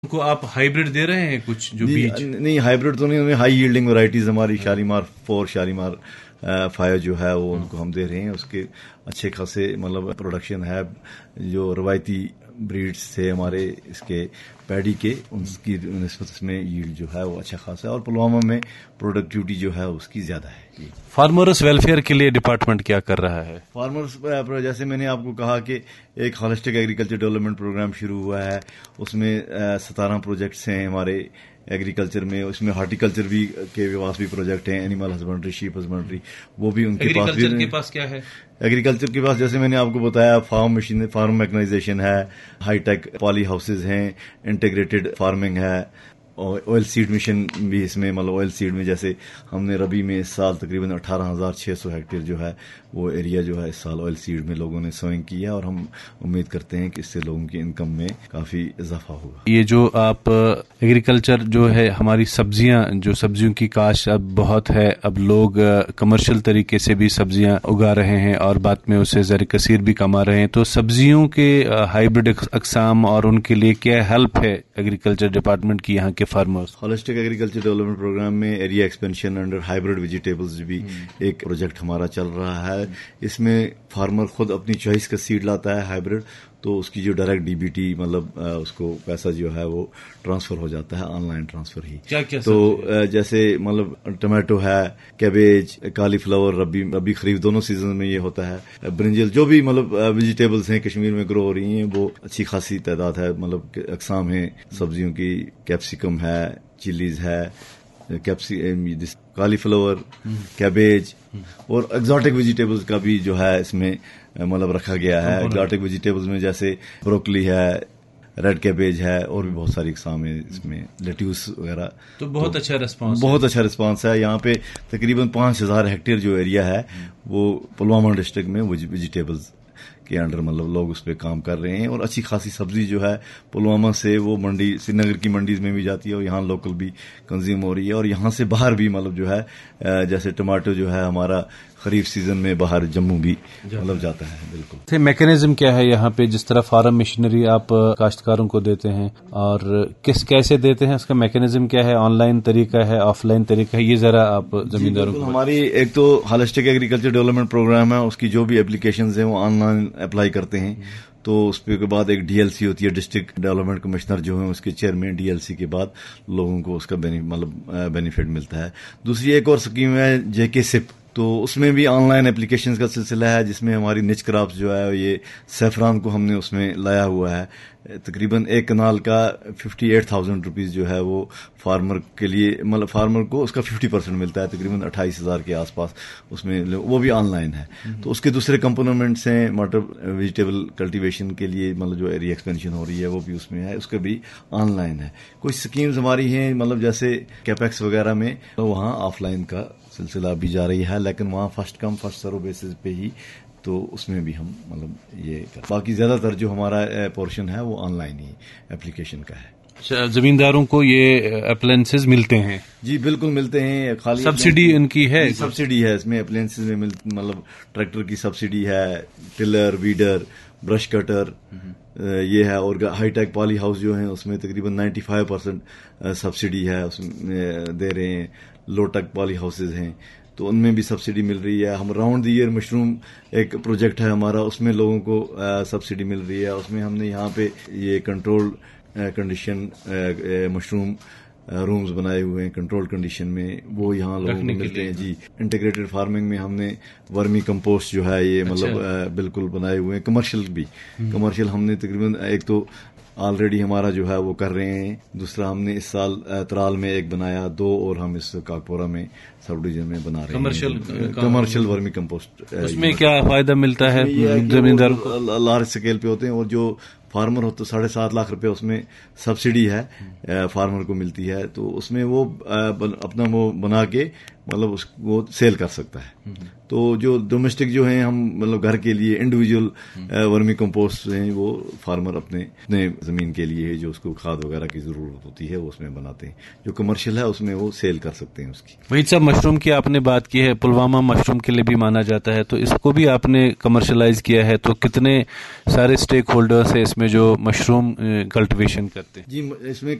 کو آپ ہائیبریڈ دے رہے ہیں کچھ جو بیج؟ نہیں ہائیبریڈ تو نہیں، انہیں ہائی ییلڈنگ ورائٹیز ہماری شالیمار 4 شالیمار 5 جو ہے وہ ان کو ہم دے رہے ہیں. اس کے اچھے خاصے مطلب پروڈکشن ہے. جو روایتی بریڈز تھے ہمارے اس کے پیڈی کے، ان کی نسبت اس میں ییلڈ جو ہے وہ اچھا خاصا ہے، اور پلوامہ میں پروڈکٹیوٹی جو ہے اس کی زیادہ ہے. فارمرز ویلفیئر کے لیے ڈپارٹمنٹ کیا کر رہا ہے؟ فارمرز جیسے میں نے آپ کو کہا کہ ایک ہالسٹک ایگریکلچر ڈیولپمنٹ پروگرام شروع ہوا ہے. اس میں 17 پروجیکٹس ہیں ہمارے ایگریکلچر میں. اس میں ہارٹیکلچر بھی کے پاس بھی پروجیکٹ ہیں، اینیمل ہسبینڈری، شیپ ہسبینڈری، وہ بھی ان کے پاس بھی. ایگریکلچر کے پاس کیا ہے؟ ایگریکلچر کے پاس جیسے میں نے آپ کو بتایا فارم مشین، فارم میکنائزیشن ہے، ہائی ٹیک پالی ہاؤسز ہیں، انٹیگریٹڈ فارمنگ ہے، آئل سیڈ مشن بھی اس میں. مطلب آئل سیڈ میں جیسے ہم نے ربی میں اس سال تقریباً 18,600 ہیکٹیئر جو ہے وہ ایریا جو ہے اس سال آئل سیڈ میں لوگوں نے سوئنگ کی ہے، اور ہم امید کرتے ہیں کہ اس سے لوگوں کی انکم میں کافی اضافہ ہوگا. یہ جو آپ ایگریکلچر جو ہے، ہماری سبزیاں، جو سبزیوں کی کاشت اب بہت ہے، اب لوگ کمرشل طریقے سے بھی سبزیاں اگا رہے ہیں اور بعد میں اسے زر کثیر بھی کما رہے ہیں. تو سبزیوں کے ہائیبرڈ اقسام اور ان کے لیے کیا ہیلپ ہے ایگریکلچر ڈپارٹمنٹ کی یہاں کے farmers? Holistic agriculture development programme میں area expansion under hybrid vegetables بھی ایک پروجیکٹ ہمارا چل رہا ہے. اس میں فارمر خود اپنی چوائس کا سیڈ لاتا ہے ہائیبرڈ، تو اس کی جو ڈائریکٹ ڈی بی ٹی مطلب اس کو پیسہ جو ہے وہ ٹرانسفر ہو جاتا ہے، آن لائن ٹرانسفر ہی. تو جیسے مطلب ٹمیٹو ہے، کیبیج، کالی فلاور، ربی خریف دونوں سیزن میں یہ ہوتا ہے. برنجل، جو بھی مطلب ویجیٹیبلز ہیں کشمیر میں گرو ہو رہی ہیں وہ اچھی خاصی تعداد ہے. مطلب اقسام ہیں سبزیوں کی، کیپسیکم ہے، چلیز ہے، کالی فلاور، کیبیج، اور ایگزاٹک ویجیٹیبلز کا بھی جو ہے اس میں مطلب رکھا گیا ہے. ایگزاٹک ویجیٹیبلز میں جیسے بروکلی ہے، ریڈ کیبیج ہے، اور بھی بہت ساری اقسام ہیں اس میں، لیٹیوس وغیرہ. تو بہت اچھا رسپانس، بہت اچھا رسپانس ہے. یہاں پہ تقریباً 5,000 ہیکٹیئر جو ایریا ہے وہ پلوامہ ڈسٹرکٹ میں ویجیٹیبلز کے انڈر مطلب لوگ اس پہ کام کر رہے ہیں. اور اچھی خاصی سبزی جو ہے پلوامہ سے وہ منڈی، سری نگر کی منڈیز میں بھی جاتی ہے، اور یہاں لوکل بھی کنزیوم ہو رہی ہے. اور یہاں سے باہر بھی مطلب جو ہے جیسے ٹماٹو جو ہے ہمارا خریف سیزن میں باہر جموں بھی مطلب جاتا ہے. بالکل. میکینزم کیا ہے یہاں پہ؟ جس طرح فارم مشینری آپ کاشتکاروں کو دیتے ہیں، اور کیسے دیتے ہیں؟ اس کا میکینزم کیا ہے؟ آن لائن طریقہ ہے، آف لائن طریقہ ہے؟ یہ ذرا آپ زمینداروں کو. ہماری ایک تو ہالسٹک ایگریکلچر ڈیولپمنٹ پروگرام ہے، اس کی جو بھی اپلیکیشنز ہیں وہ آن لائن اپلائی کرتے ہیں. تو اس پہ کے بعد ایک ڈی ایل سی ہوتی ہے، ڈسٹرکٹ ڈیولپمنٹ کمشنر جو ہیں اس کے چیئرمین. ڈی ایل سی کے بعد لوگوں کو اس کا مطلب بینیفٹ ملتا ہے. دوسری ایک اور اسکیم ہے جے کے سپ، تو اس میں بھی آن لائن اپلیکیشنز کا سلسلہ ہے، جس میں ہماری نچ کراپس جو ہے یہ سیفران کو ہم نے اس میں لایا ہوا ہے. تقریباً ایک کنال کا 58,000 روپیز جو ہے وہ فارمر کے لیے مطلب فارمر کو اس کا 50% ملتا ہے، تقریباً 28,000 کے آس پاس. اس میں وہ بھی آن لائن ہے. تو اس کے دوسرے کمپوننٹس ہیں مٹر ویجیٹیبل کلٹیویشن کے لیے، مطلب جو ایریا ایکسپینشن ہو رہی ہے وہ بھی اس میں ہے، اس کا بھی آن لائن ہے. کچھ اسکیمز ہماری ہیں مطلب جیسے کیپیکس وغیرہ میں، تو وہاں آف لائن کا سلسلہ بھی جاری ہے، لیکن وہاں first come first serve basis پہ ہی، تو اس میں بھی ہم مطلب یہ باقی زیادہ تر جو ہمارا پورشن ہے وہ آن لائن ہی اپلیکیشن کا ہے. زمینداروں کو یہ اپلائنسز ملتے ہیں؟ جی بالکل ملتے ہیں. خالی سبسڈی ان کی ہے؟ سبسڈی ہے اس میں. اپلائنسز میں مطلب ٹریکٹر کی سبسڈی ہے، ٹلر، ویڈر، برش کٹر یہ ہے. اور ہائی ٹیک پالی ہاؤس جو ہیں اس میں تقریباً 95% سبسڈی ہے، اس میں دے رہے ہیں. لو ٹیک پالی ہاؤسز ہیں تو ان میں بھی سبسڈی مل رہی ہے. ہم راؤنڈ دی ایئر مشروم ایک پروجیکٹ ہے ہمارا، اس میں لوگوں کو سبسڈی مل رہی ہے. اس میں ہم نے یہاں پہ یہ کنٹرول کنڈیشن مشروم رومز بنائے ہوئے ہیں کنٹرول کنڈیشن میں، وہ یہاں لوگوں کو ملتے ہیں. جی انٹیگریٹڈ فارمنگ میں ہم نے ورمی کمپوسٹ جو ہے یہ مطلب بالکل بنائے ہوئے ہیں. کمرشل بھی، کمرشل ہم نے تقریباً ایک تو آلریڈی ہمارا جو ہے وہ کر رہے ہیں. دوسرا ہم نے اس سال ترال میں ایک بنایا، 2 اور ہم اس کاکپورہ میں سب ڈویژن میں بنا رہے ہیں کمرشل ورمی کمپوسٹ. اس میں کیا فائدہ ملتا ہے زمینداروں کو؟ لارج اسکیل پہ ہوتے ہیں، اور جو فارمر ہوتا 7.5 لاکھ روپے اس میں سبسڈی ہے فارمر کو ملتی ہے. تو اس میں وہ اپنا وہ بنا کے मतलब वो सेल कर सकता है। तो जो डोमेस्टिक जो हैं हम मतलब घर के लिए इंडिविजुअल वर्मी कंपोस्ट हैं वो फार्मर अपने जमीन के लिए है, जो उसको खाद वगैरह की जरूरत होती है वो उसमें बनाते हैं। जो कमर्शियल है उसमें वो सेल कर सकते हैं उसकी। वहीद साहब, मशरूम की आपने बात की है, पुलवामा मशरूम के लिए भी माना जाता है, तो इसको भी आपने कमर्शलाइज किया है, तो कितने सारे स्टेक होल्डर्स है इसमें जो मशरूम कल्टिवेशन करते हैं? जी, इसमें